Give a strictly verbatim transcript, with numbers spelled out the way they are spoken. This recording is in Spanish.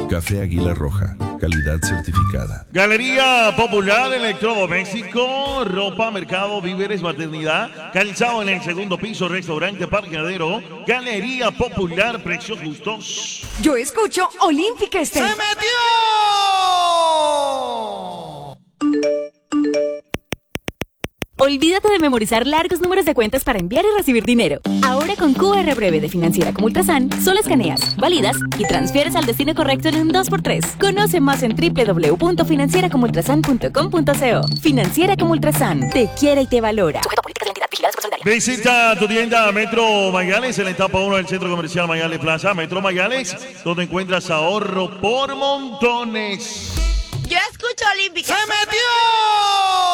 Café Águila Roja, calidad certificada. Galería Popular, electrodoméstico, ropa, mercado, víveres, maternidad, calzado en el segundo piso, restaurante, parqueadero. Galería Popular, precios justos. Yo escucho Olímpica ¡Se Estéreo. metió! Olvídate de memorizar largos números de cuentas para enviar y recibir dinero. Ahora con Q R Breve de Financiera como Ultrasan, solo escaneas, validas y transfieres al destino correcto en un dos por tres. Conoce más en doble u doble u doble u punto financiera como ultrasan punto com punto co. Financiera como Ultrasan, te quiere y te valora. Sujeto a políticas de identidad vigiladas por Solidaridad. Visita tu tienda Metro Mayales en la etapa uno del Centro Comercial Mayales Plaza. Metro Mayales, donde encuentras ahorro por montones. Yo escucho Olímpica. ¡Se metió!